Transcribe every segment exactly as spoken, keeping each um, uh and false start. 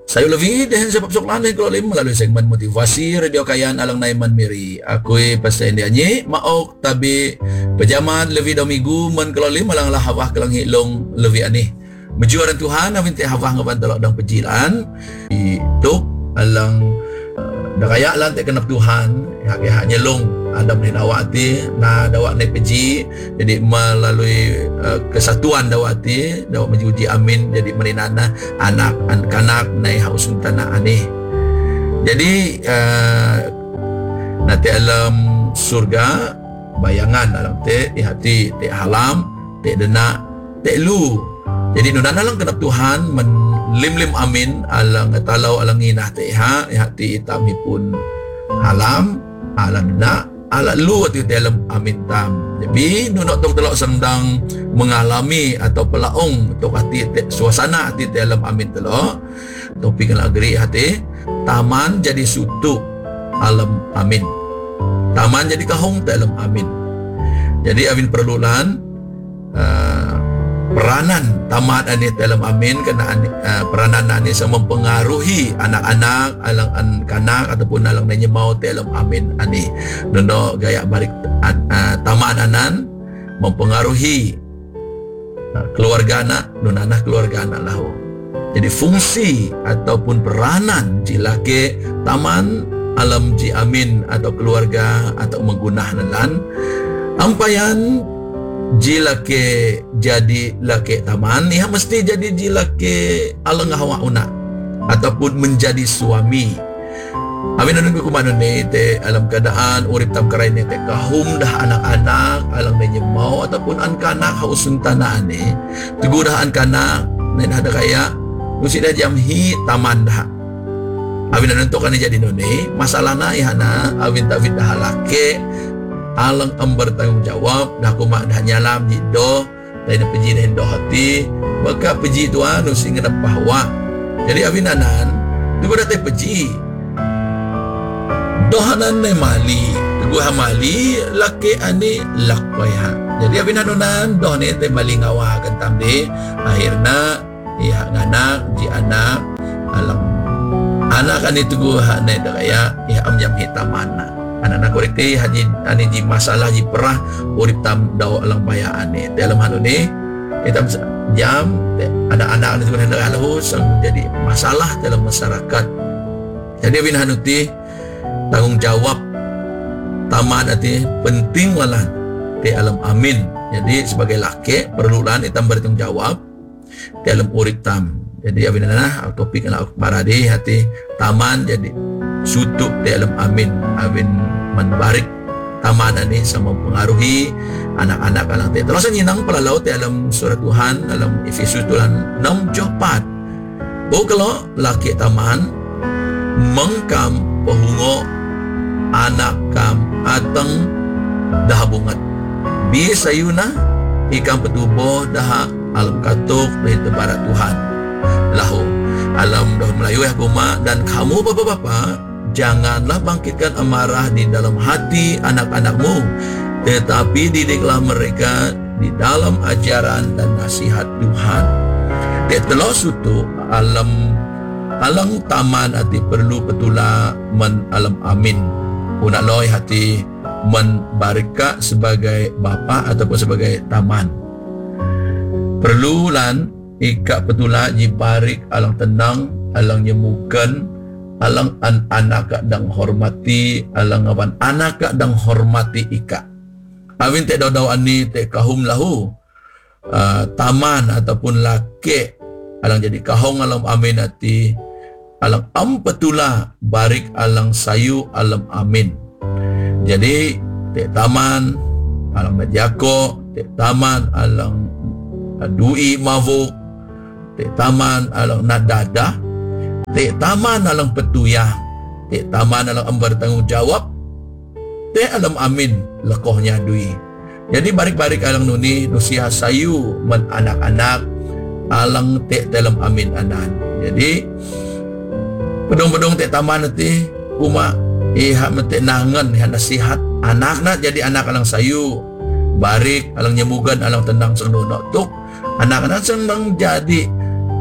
Sayo lebih dehen sebab sok laneh kalau lim melalui segmen motivasi radio kayan alang naiman miri. Akui pasal dia nyi maok tabi pejaman lebih dah minggu men kalau lim alang lah hawah kelang hilong lebih aneh. Mejuaran Tuhan amin teh hawah ngaban telok dang pejilan itu alang dah kaya lan teh kenap Tuhan hak hak nyelong Adam ni dawati na dawak ni peji jadi melalui uh, kesatuan dawati dawak mejuji amin jadi merinana anak an kanak nai hausun tanah aneh jadi uh, nanti alam surga bayangan alam te di hati te halam te dena te lu jadi nunana lang kenap Tuhan men lim-lim amin alang talau alang inah te ha hati itami pun halam alang dena ala lu ati dalam amin tam. Jadi nunok tong telok sedang mengalami atau pelaung tok hati suasana hati dalam amin telok. Topik kan agri hati taman jadi sutu alam amin. Taman jadi kahong dalam amin. Jadi amin perlulan uh, peranan taman ani dalam amin kena uh, peranan ani sama mempengaruhi anak-anak alang an kanak ataupun alang nanya mau dalam amin ani nono gaya balik uh, taman anan mempengaruhi uh, keluarga anak nunanah keluarga anak lahu. Jadi fungsi ataupun peranan jila ke taman alam ji amin atau keluarga atau menggunah nalan ampayan jila ke jadi laki taman ya mesti jadi jila ke alang hawa una ataupun menjadi suami amin anu ku manu ni te alam keadaan urip tam karai ni te kahum dah anak-anak alang nanya mau ataupun an kanak hausun tanah ni tugu dah an kanak nen ada kaya nusi dah jamhi taman dah amin anu kan jadi nuni masalahna ya na amin tafid dah laki alang am bertanggung jawab dah kumak dah nyalam jido lain peji dah endo hati maka peji tu anu sing ngena bahwa jadi avinanan tu dah teh peji dohanan ne mali tu mali laki ani lakpaya jadi avinanan doh ne teh mali ngawa kan tamde akhirna ya nganak ji anak alang anak ani tu hak ne daya ya am jam hitamana anak-anak korek teh haji ani ji masalah ji perah urip tam daw alang bayaan ni dalam hal ni kita jam anak-anak ni sebenarnya lahu sang jadi masalah dalam masyarakat jadi bin hanuti tanggung jawab taman ati penting lalan di alam amin jadi sebagai laki perlulan itam bertanggung jawab dalam urip tam jadi abinana topik ala maradi hati taman jadi sutuk di alam amin amin menbarik taman ini sama mempengaruhi anak-anak alang te terus nyinang pelalau te alam surat Tuhan dalam Efesus tulan enam jopat oh kalau laki taman mengkam pahungo anak kam ateng dah bungat bisa yuna ikam petuboh dah alam katuk dari tebarat Tuhan lahu alam dah Melayu ya kuma dan kamu bapak-bapak janganlah bangkitkan amarah di dalam hati anak-anakmu tetapi didiklah mereka di dalam ajaran dan nasihat Tuhan. Tetelah sutu alam alang taman hati perlu petula men alam amin unak loy hati men barika sebagai bapa ataupun sebagai taman perlu lan ika petula jiparik alang tenang alang nyemukan alang an anak dang hormati alang awan anak dang hormati ika awin te daw ani te kahum lahu uh, taman ataupun laki alang jadi kahong alam amin ati alang am petula barik alang sayu alam amin jadi te taman alang najako te taman alang dui mavuk te taman alang nadada te taman alang petuyah te taman alang ambar tanggung jawab te alam amin lekohnya dui jadi barik-barik alang nuni nusia sayu men anak-anak alang te dalam amin anan jadi pedong-pedong te taman nanti kuma iha mete nangan iha nasihat anak-anak jadi anak alang sayu barik alang nyemugan alang tenang sendono tuk anak-anak senang jadi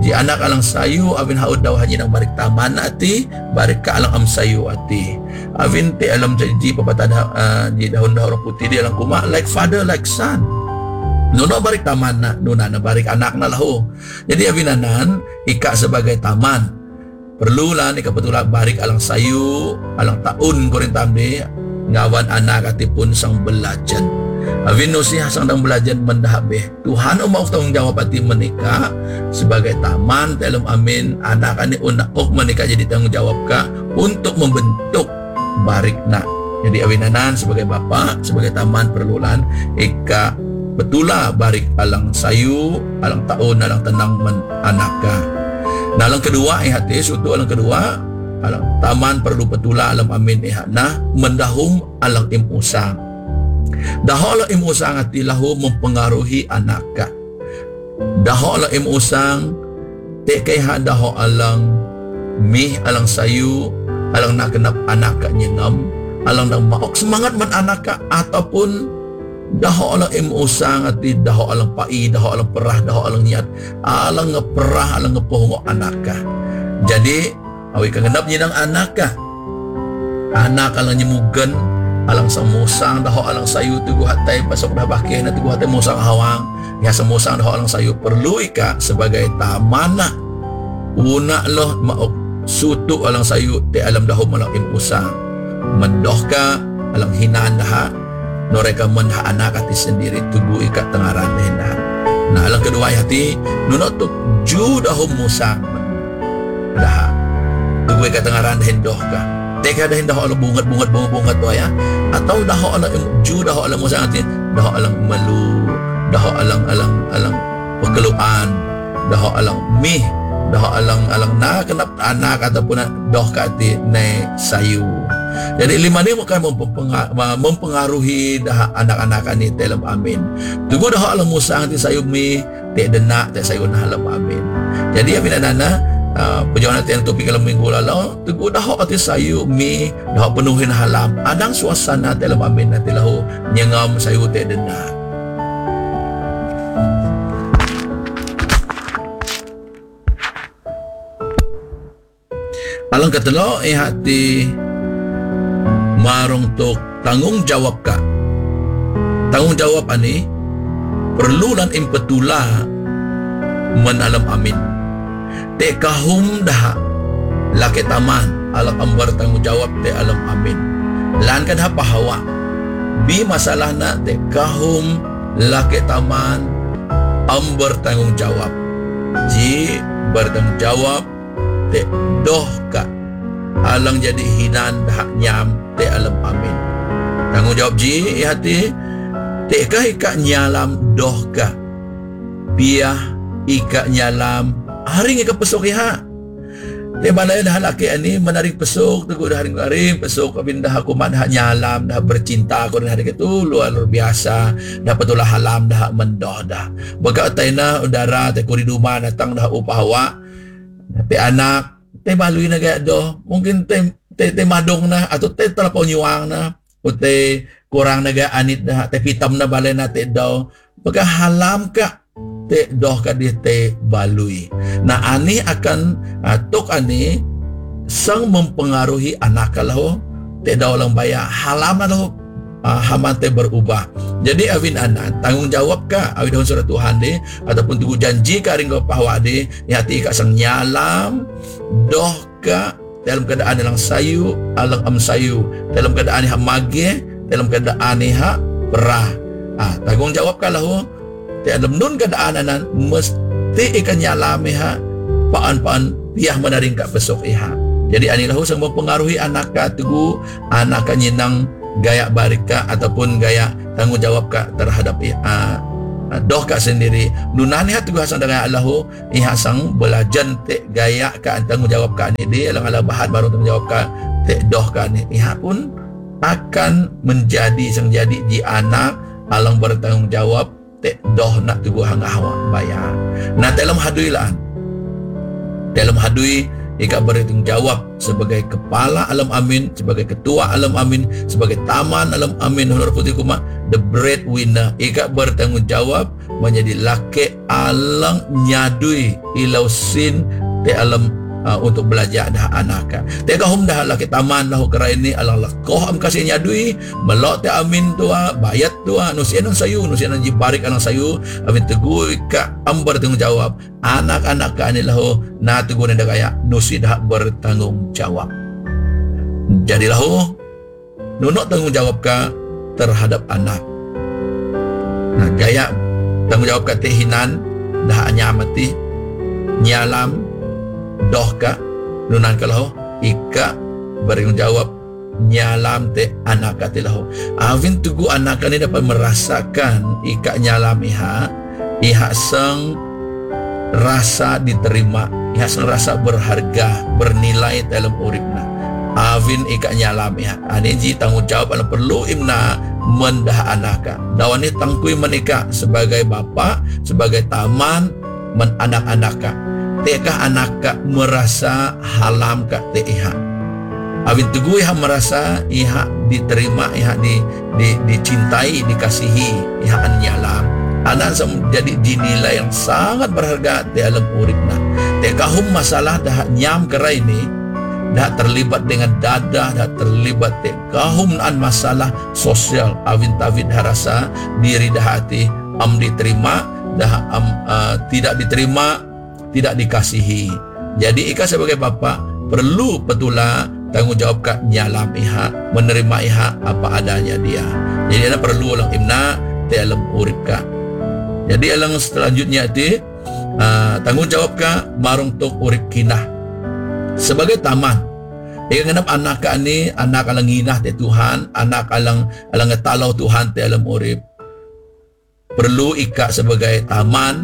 Ji anak alang sayu avin haud daw hanyi nang barik taman ati barik ka alang am sayu ati. Avin te alam ji papata uh, ji daun-daun putih di alang kuma like father like son. Nuno barik taman na, nuna na barik anak na lahu. Jadi avinanan ika sebagai taman. Perlu lah ni kebetulan barik alang sayu, alang taun korin tamde ngawan anak ati pun sang belajan. Avin no siya sang dang belajan mendahabeh. Tuhan umau tanggung jawab ati menikah sebagai taman dalam amin anak ani unak ok menikah jadi tanggung jawab ka untuk membentuk barik na. Jadi awinanan sebagai bapa sebagai taman perlulan ika betula barik alang sayu, alang taun, alang tenang men anaka. Nah, alang kedua eh hati suatu alang kedua alang taman perlu betula alam amin eh nah mendahum alang imusang. Dahola imusang ati lahu mempengaruhi anaka. Dahola imusang te kay ha daho alang mih alang sayu alang nakenap anaka nyengam alang nang maok semangat man anaka ataupun daho alang imusang ati daho alang pai daho alang perah daho alang niat alang ngeperah alang ngepohongo anaka. Jadi awi kangenap nyinang anaka anak alang nyemugen alang semusang daho alang sayu tugu hatay pasok dah bakeh na tugu hatay musang hawang ya semusang daho alang sayu perlu ika sebagai tamana una loh maok sutu alang sayu te alam daho malang imusang mendoh ka alang hinaan daha noreka menha anak ati sendiri tugu ika tengaran dah. Nah alang kedua hati nunot tu ju daho musang dah tugu ika tengaran hendoh ka teka dah hendah alang bungat-bungat bungat-bungat tu ya atau dah alang ju dah alang musang ati dah alang melu dah alang alang alang pekeluan dah alang mih dah alang alang na kenap anak ataupun doh ka ati ne sayu. Jadi lima ni bukan mempengaruhi dah anak-anak ni dalam amin. Tugu dah alang musang ati sayu mih te denak te sayu nah dalam amin. Jadi amin nana Uh, perjalanan yang topik dalam minggu lalu teguh dah hati sayu mi dah penuhin halam adang suasana dalam amin nanti lahu nyengam sayu te dena. Alang katelo eh hati marong tok tanggung jawab ka tanggung jawab ani perlu lan impetula men alam amin. Te kahum dah laki taman alam ambar tanggung jawab te alam amin. Lan kan apa hawa bi masalah na te kahum laki taman ambar tanggung jawab. Ji bertanggung jawab te doh ka alang jadi hinan dah nyam te alam amin. Tanggung jawab ji hati te kah ika nyalam doh ka biah ika nyalam hari ngika pesok iha. Te balay dah laki ani menarik pesok teguh dah haring-haring pesok kabin dah aku dah nyalam dah bercinta aku dan hari itu luar biasa dah petulah halam dah mendoh dah. Baka taina udara te kuri duma datang dah upahawa. Te anak te balui na gaya doh mungkin te te, te madong na atau te telapon nyuang na o te kurang na gaya anit dah te pitam na balay na te daw. Baka halam ka te doh ka di te balui. Nah ani akan uh, tok ani sang mempengaruhi anak kalau te daw lang baya halaman lahu uh, haman te berubah. Jadi awin anan tanggung jawab ka awin daun surat Tuhan de ataupun tugu janji ka ring ko pahwa de hati ka sang nyalam doh ka dalam keadaan lang sayu alang am sayu dalam keadaan ha mage dalam keadaan ha perah. Ah tanggung jawab ka lahu te alam nun kadaanan mesti ikan nyalami ha paan-paan piyah menaring ka besok iha. Jadi ani lahu sang mempengaruhi anak ka tugu anak ka nyinang gaya barik ka ataupun gaya tanggung jawab ka terhadap iha doh ka sendiri nunani ha tugu hasang dengan Allahu iha sang belajan te gaya ka tanggung jawab ka ni di alang ala bahat baru tanggung jawab ka te doh ka ni iha pun akan menjadi sang jadi di anak alang bertanggung jawab te doh nak tubuh hang hawa bayar. Nah dalam hadui lah dalam hadui ika bertanggung jawab sebagai kepala alam amin, sebagai ketua alam amin, sebagai taman alam amin honor putih kuma the breadwinner, ika bertanggung jawab menjadi laki alang nyadui ilau sin te alam uh, untuk belajar dah anak. Te kahum dah laki taman lahu kerai ini alang lakoh am kasih nyadui melok te amin tua bayat tua nusianan sayu nusianan jibarik alang sayu amin teguh ika am bertanggung jawab anak-anak ka ani lahu na teguh nenda kaya nusi dah bertanggung jawab. Jadi lahu nunuk tanggung jawab ka terhadap anak. Nah gaya tanggung jawab ka tehinan dah nyamati nyalam doh ka nunan ka lahu ika bertanggung jawab nyalam te anak ka te lahu. Avin tugu anak ka ni dapat merasakan ika nyalam iha iha sang rasa diterima, iha sang rasa berharga, bernilai dalam uripna. Avin ika nyalam iha ani ji tanggung jawab anu perlu imna mendah anaka. Dawani tangkui menika sebagai bapa, sebagai taman men anak-anaka. Tekah anaka merasa halam ka te iha. Awin tugu iha merasa iha diterima, iha di, di dicintai, dikasihi, iha an nyalam. Anak jadi dinilai yang sangat berharga di alam uripna. Tekahum masalah dah nyam kerai ini dah terlibat dengan dadah, dah terlibat te kahum an masalah sosial awin tawid harasa diri dah hati am diterima dah am uh, tidak diterima, tidak dikasihi. Jadi ika sebagai bapa perlu petula tanggung jawab ka nyalam iha, menerima iha apa adanya dia. Jadi ana perlu ulang imna te alam urip ka. Jadi alang selanjutnya itu uh, tanggung jawab ka marung tok urip kinah sebagai taman. Ika nganap anak ka ni anak alang nginah te Tuhan, anak alang alang ngetalau Tuhan te alam urip. Perlu ika sebagai taman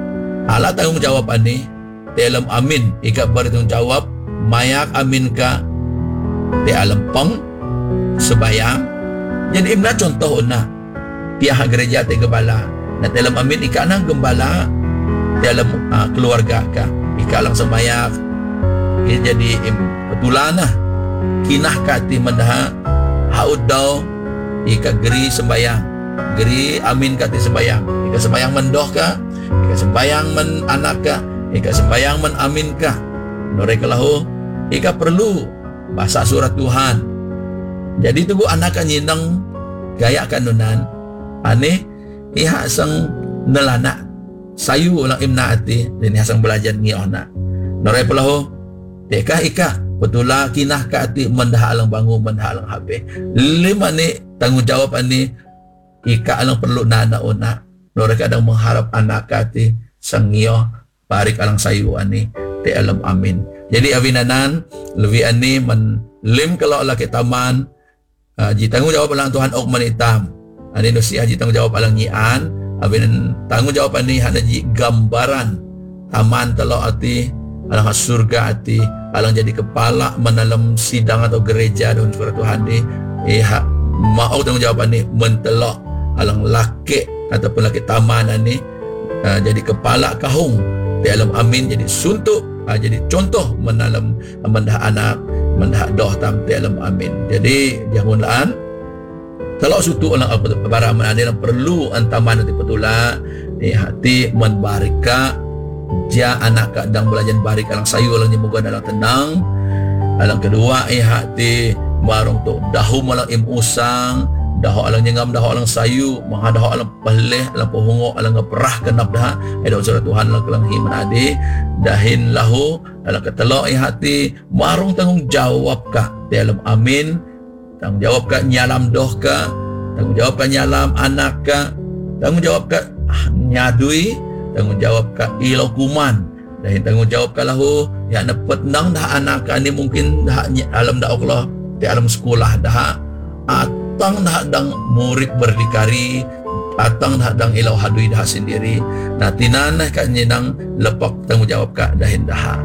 ala tanggung jawab ani te alam amin, ika bertanggung jawab mayak amin ka te alam pang sebayang. Jadi imna contoh na pihak gereja te gembala na te alam amin ika nang gembala te alam uh, keluarga ka ika alang semayak. Ia jadi betulana kinah kati mendah haud daw ika geri sembayang, geri amin kati sembayang, ika sembayang mendoh ka, ika sembayang men anak ka, ika sembayang men amin ka. Noreka lahu ika perlu bahasa surat Tuhan. Jadi tugu anak ka nyinang gaya kanunan ane iha sang nelana sayu ulang imna ati dan iha sang belajar ngiohna. Noreka lahu teka ika betula kinah ka ati mendah alang bangun mendah alang H P. Lima ni tanggung jawab ani ika alang perlu nana una. Noreka kadang mengharap anak ka ati sang ngio parik alang sayu ani te alam amin. Jadi awinanan lebih ani men lim kalau laki taman uh, ji tanggung jawab alang Tuhan ok manitam. Ani nusi ji tanggung jawab alang nyian, awinan tanggung jawab ani hana ji gambaran taman telo ati alang surga ati alang jadi kepala menalam sidang atau gereja dan surat Tuhan ni eh mau tanggung jawab ni mentelok alang laki ataupun laki taman ni uh, jadi kepala kahung di alam amin, jadi suntuk uh, jadi contoh menalam mendah anak mendah doh tam di alam amin. Jadi jangan kalau sutu alang para menadil perlu antaman nanti petula di hati menbarika ja anak kadang belajar barik alang sayu alang nyemoga dalam tenang. Alang kedua eh hati marong tu dahu malang im usang, dahu alang nyengam dahu alang sayu, maha dahu alang peleh alang pohongo alang ngeperah kenap dah. Ada surat Tuhan alang kelang hi menadi dahin lahu alang ketelo eh hati marong tanggung jawab ka di alam amin, tanggung jawab ka nyalam doh ka, tanggung jawab ka nyalam anak ka, tanggung jawab ka nyadui, tanggung jawab ka ilau kuman, dan tanggung jawab ka lahu ya nepet nang dah anak ka ni mungkin dah alam dah Allah di alam sekolah dah atang dah dang murid berdikari, atang dah dang ilau hadui dah sendiri. Nah tinanah ka nyenang lepak tanggung jawab ka dahin dah.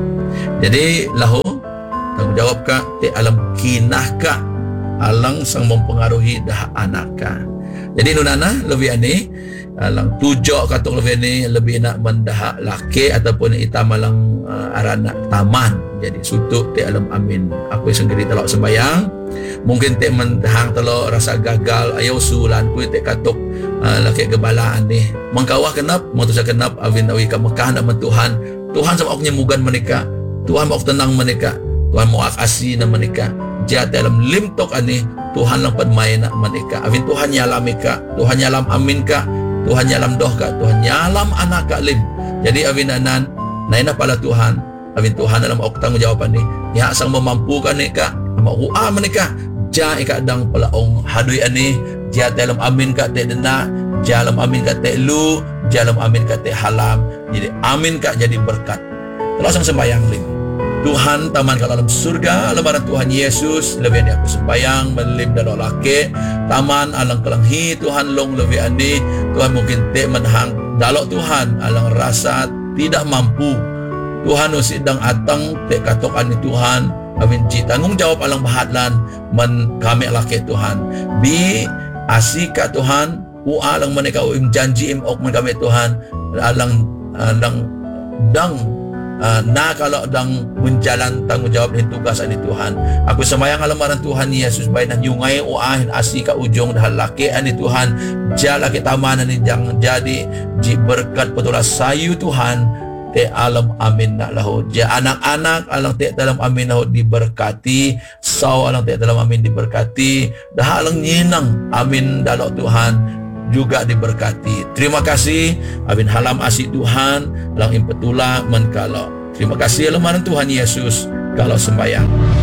Jadi lahu tanggung jawab ka ti alam kinah ka alang sang mempengaruhi dah anak ka. Jadi nunana lebih ani alang tujo katong lebih ni lebih nak mendaha laki ataupun itama lang uh, arana taman. Jadi sutuk te alam amin. Aku sendiri telok sembayang mungkin te mentahang telok rasa gagal ayo sulan ku te katok uh, laki gebalaan ni mengkawah kenap mutus kenap awin awi ka Mekah nak Tuhan. Tuhan sama ok nyemugan mereka. Tuhan mau tenang mereka. Tuhan mau akasi na mereka. Jat dalam limtok ani Tuhan lang padmain na mereka. Awin Tuhan nyalam mereka. Tuhan nyalam amin ka. Tuhan nyalam doh ka. Tuhan nyalam anak ka lim. Jadi awin anan naina pala Tuhan. Awin Tuhan dalam ok tanggung jawaban ni. Ya sang memampukan ni ka. Ama ua mereka. Ja ika dang palaong hadui ani. Jat dalam amin ka te dena. Jalam amin ka te lu. Jalam amin ka te halam. Jadi amin ka jadi berkat. Terus sembayang lim. Tuhan taman kat dalam surga lebaran Tuhan Yesus lebih ni aku sembayang melim dalam laki taman alang kelanghi Tuhan long lebih ani Tuhan mungkin te menhang dalok Tuhan alang rasa tidak mampu Tuhan usidang atang te katok ani Tuhan amin ji tanggung jawab alang bahatlan men kami laki Tuhan bi asika Tuhan u alang mereka uim janji im ok men kami Tuhan alang alang dang Uh, na kalau dang menjalan tanggung jawab ni tugas ani Tuhan. Aku sembayang alamaran Tuhan Yesus baik nak nyungai uahin asi ka ujung dah laki ani Tuhan. Jala kita mana ni jangan jadi ji berkat petulah sayu Tuhan te alam amin nak lahu. Ja anak-anak alang te dalam amin lahu diberkati. Saw alang te dalam amin diberkati. Dah alang nyinang amin dalam Tuhan juga diberkati. Terima kasih amin halam asih Tuhan lang impetula menkalo. Terima kasih lamaran Tuhan Yesus kalau sembayang.